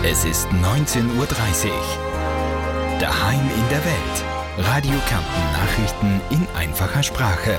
Es ist 19:30 Uhr. Daheim in der Welt. Radio Kärnten Nachrichten in einfacher Sprache.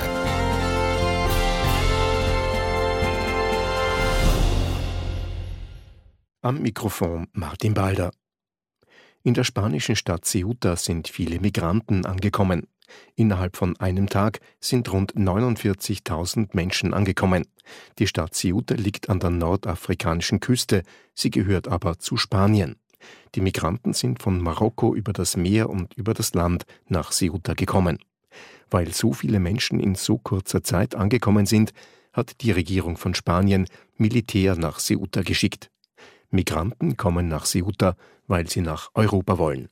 Am Mikrofon Martin Balder. In der spanischen Stadt Ceuta sind viele Migranten angekommen. Innerhalb von einem Tag sind rund 49.000 Menschen angekommen. Die Stadt Ceuta liegt an der nordafrikanischen Küste, sie gehört aber zu Spanien. Die Migranten sind von Marokko über das Meer und über das Land nach Ceuta gekommen. Weil so viele Menschen in so kurzer Zeit angekommen sind, hat die Regierung von Spanien Militär nach Ceuta geschickt. Migranten kommen nach Ceuta, weil sie nach Europa wollen.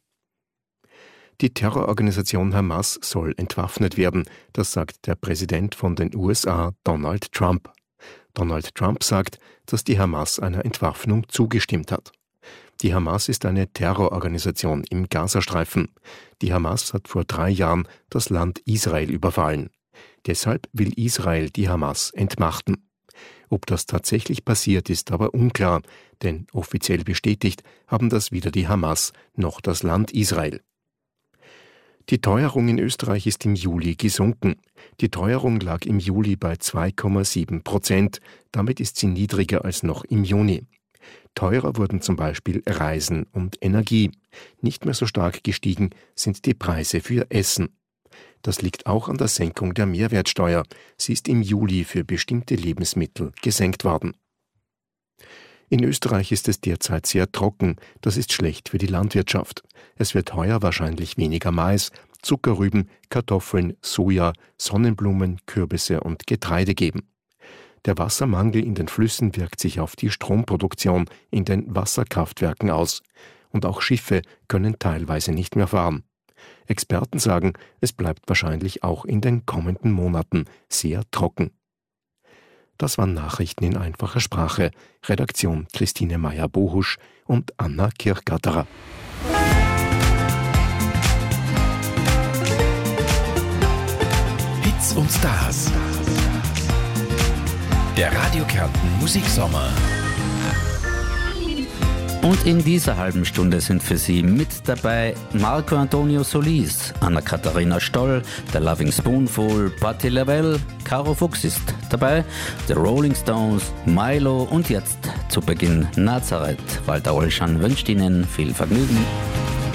Die Terrororganisation Hamas soll entwaffnet werden, das sagt der Präsident von den USA, Donald Trump. Donald Trump sagt, dass die Hamas einer Entwaffnung zugestimmt hat. Die Hamas ist eine Terrororganisation im Gazastreifen. Die Hamas hat vor 3 Jahren das Land Israel überfallen. Deshalb will Israel die Hamas entmachten. Ob das tatsächlich passiert, ist aber unklar, denn offiziell bestätigt haben das weder die Hamas noch das Land Israel. Die Teuerung in Österreich ist im Juli gesunken. Die Teuerung lag im Juli bei 2,7%. Damit ist sie niedriger als noch im Juni. Teurer wurden zum Beispiel Reisen und Energie. Nicht mehr so stark gestiegen sind die Preise für Essen. Das liegt auch an der Senkung der Mehrwertsteuer. Sie ist im Juli für bestimmte Lebensmittel gesenkt worden. In Österreich ist es derzeit sehr trocken. Das ist schlecht für die Landwirtschaft. Es wird heuer wahrscheinlich weniger Mais, Zuckerrüben, Kartoffeln, Soja, Sonnenblumen, Kürbisse und Getreide geben. Der Wassermangel in den Flüssen wirkt sich auf die Stromproduktion in den Wasserkraftwerken aus. Und auch Schiffe können teilweise nicht mehr fahren. Experten sagen, es bleibt wahrscheinlich auch in den kommenden Monaten sehr trocken. Das waren Nachrichten in einfacher Sprache. Redaktion Christine Meyer-Bohusch und Anna Kirchgatterer. Hits und Stars. Der Radio Kärnten Musiksommer. Und in dieser halben Stunde sind für Sie mit dabei Marco Antonio Solis, Anna-Katharina Stoll, der Loving Spoonful, Patti LaBelle, Caro Fuchs ist dabei, The Rolling Stones, Milo und jetzt zu Beginn Nazareth. Walter Olschan wünscht Ihnen viel Vergnügen.